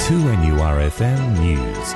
2NURFM News.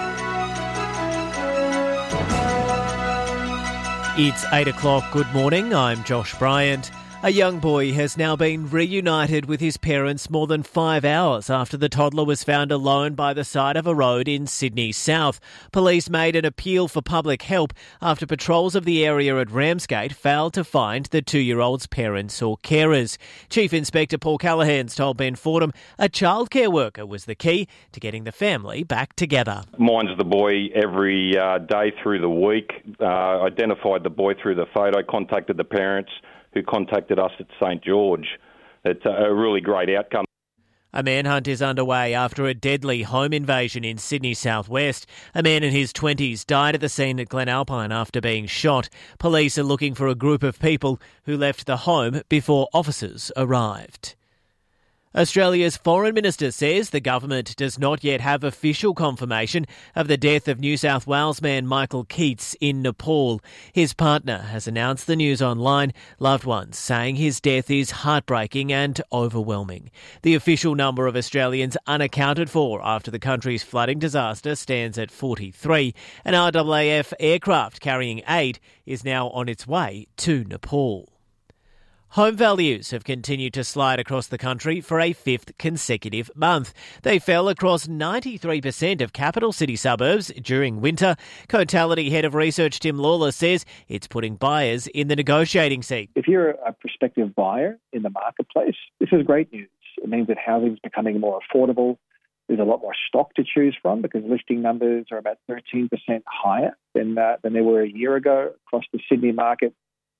It's 8 o'clock. Good morning. I'm Josh Bryant. A young boy has now been reunited with his parents more than 5 hours after the toddler was found alone by the side of a road in Sydney South. Police made an appeal for public help after patrols of the area at Ramsgate failed to find the 2-year-old's parents or carers. Chief Inspector Paul Callahan's told Ben Fordham a childcare worker was the key to getting the family back together. Minds the boy every day through the week, identified the boy through the photo, contacted the parents, who contacted us at St George. It's a really great outcome. A manhunt is underway after a deadly home invasion in Sydney southwest. A man in his 20s died at the scene at Glen Alpine after being shot. Police are looking for a group of people who left the home before officers arrived. Australia's Foreign Minister says the government does not yet have official confirmation of the death of New South Wales man Michael Keats in Nepal. His partner has announced the news online, loved ones saying his death is heartbreaking and overwhelming. The official number of Australians unaccounted for after the country's flooding disaster stands at 43. An RAAF aircraft carrying aid is now on its way to Nepal. Home values have continued to slide across the country for a fifth consecutive month. They fell across 93% of capital city suburbs during winter. Cotality Head of Research Tim Lawler says it's putting buyers in the negotiating seat. If you're a prospective buyer in the marketplace, this is great news. It means that housing is becoming more affordable. There's a lot more stock to choose from because listing numbers are about 13% higher than they were a year ago across the Sydney market.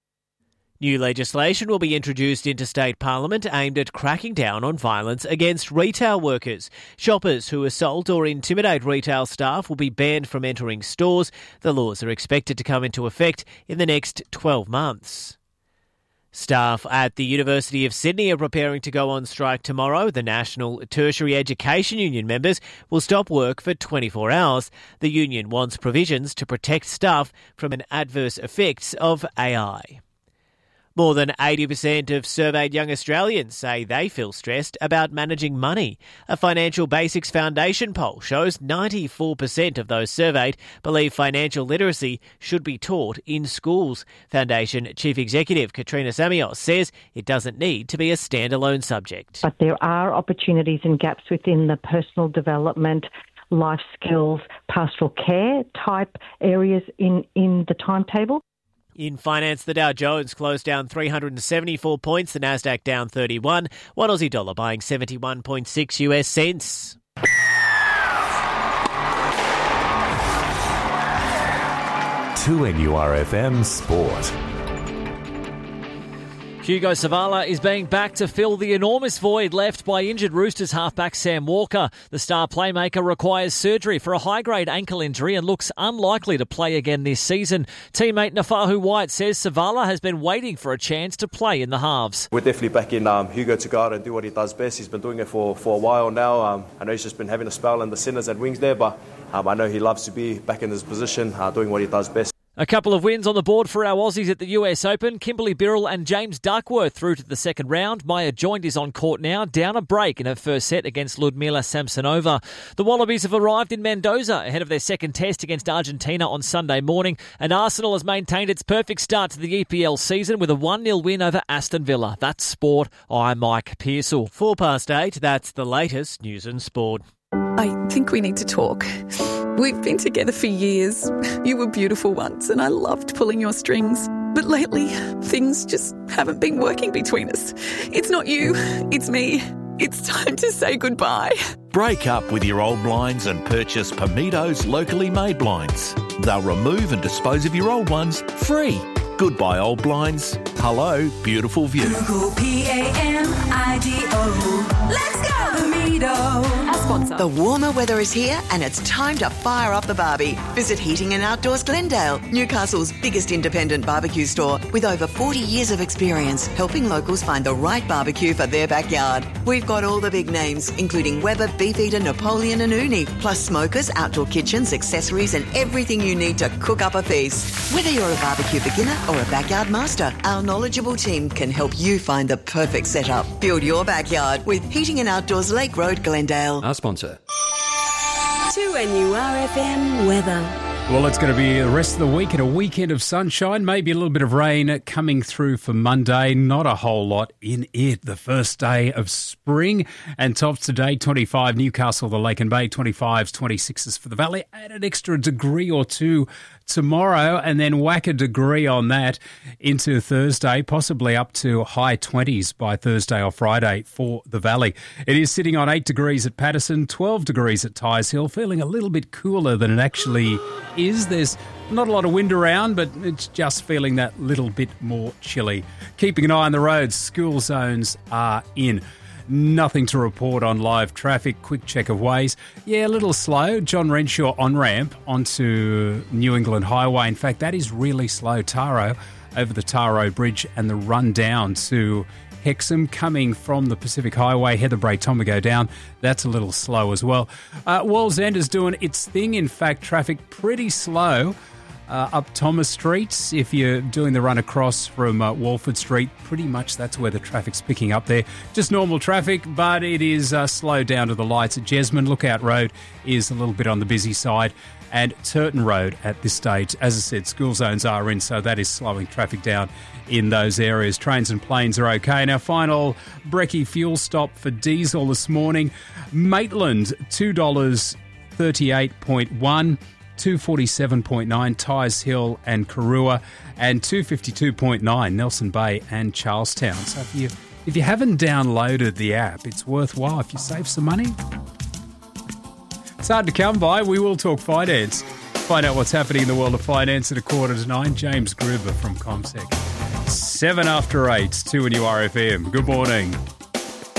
New legislation will be introduced into state parliament aimed at cracking down on violence against retail workers. Shoppers who assault or intimidate retail staff will be banned from entering stores. The laws are expected to come into effect in the next 12 months. Staff at the University of Sydney are preparing to go on strike tomorrow. The National Tertiary Education Union members will stop work for 24 hours. The union wants provisions to protect staff from an adverse effects of AI. More than 80% of surveyed young Australians say they feel stressed about managing money. A Financial Basics Foundation poll shows 94% of those surveyed believe financial literacy should be taught in schools. Foundation Chief Executive Katrina Samios says it doesn't need to be a standalone subject. But there are opportunities and gaps within the personal development, life skills, pastoral care type areas in the timetable. In finance, the Dow Jones closed down 374 points, the Nasdaq down 31, one Aussie dollar buying 71.6 US cents. To NURFM Sport. Hugo Savala is being backed to fill the enormous void left by injured Roosters halfback Sam Walker. The star playmaker requires surgery for a high-grade ankle injury and looks unlikely to play again this season. Teammate Nafahu White says Savala has been waiting for a chance to play in the halves. We're definitely backing Hugo to go out and do what he does best. He's been doing it for a while now. I know he's just been having a spell in the centres and wings there, but I know he loves to be back in his position, doing what he does best. A couple of wins on the board for our Aussies at the US Open. Kimberly Birrell and James Duckworth through to the second round. Maya Joint is on court now, down a break in her first set against Ludmila Samsonova. The Wallabies have arrived in Mendoza ahead of their second test against Argentina on Sunday morning, and Arsenal has maintained its perfect start to the EPL season with a 1-0 win over Aston Villa. That's sport. I'm Mike Pearsall. 8:04, that's the latest news and sport. I think we need to talk. We've been together for years. You were beautiful once and I loved pulling your strings. But lately, things just haven't been working between us. It's not you, it's me. It's time to say goodbye. Break up with your old blinds and purchase Pamitos locally made blinds. They'll remove and dispose of your old ones free. Goodbye old blinds. Hello, beautiful view. Local PAMIDO. Let's go, Pamito. Our sponsor. The warmer weather is here and it's time to fire up the barbie. Visit Heating and Outdoors Glendale, Newcastle's biggest independent barbecue store with over 40 years of experience helping locals find the right barbecue for their backyard. We've got all the big names, including Weber, Beefeater, Napoleon and Uni, plus smokers, outdoor kitchens, accessories and everything you need to cook up a feast. Whether you're a barbecue beginner or a backyard master, our knowledgeable team can help you find the perfect setup. Build your backyard with Heating and Outdoors Lake Road, Glendale. Our sponsor. 2NURFM weather. Well, it's going to be the rest of the week and a weekend of sunshine, maybe a little bit of rain coming through for Monday. Not a whole lot in it. The first day of spring, and tops today, 25 Newcastle, the Lake and Bay, 25s, 26s for the Valley. Add an extra degree or two tomorrow and then whack a degree on that into Thursday, possibly up to high 20s by Thursday or Friday for the Valley. It is sitting on 8 degrees at Patterson, 12 degrees at Tyres Hill, feeling a little bit cooler than it actually is. There's not a lot of wind around, but it's just feeling that little bit more chilly. Keeping an eye on the roads, school zones are in. Nothing to report on live traffic. Quick check of ways. Yeah, a little slow. John Renshaw on-ramp onto New England Highway. In fact, that is really slow. Taro over the Taro Bridge and the run down to Hexham coming from the Pacific Highway, Heatherbrae, Tomago down. That's a little slow as well. Wallsend is doing its thing. In fact, traffic pretty slow up Thomas Street. If you're doing the run across from Walford Street, pretty much that's where the traffic's picking up there. Just normal traffic, but it is slowed down to the lights at Jesmond. Lookout Road is a little bit on the busy side. And Turton Road at this stage, as I said, school zones are in, so that is slowing traffic down in those areas. Trains and planes are okay. Now, final brekkie fuel stop for diesel this morning. Maitland, $2.38.1. 247.9 Tyres Hill and Karua, and 252.9 Nelson Bay and Charlestown. So if you haven't downloaded the app, it's worthwhile if you save some money. It's hard to come by. We will talk finance. Find out what's happening in the world of finance at 8:45. James Gruber from CommSec. 7 after 8, 2NURFM. Good morning.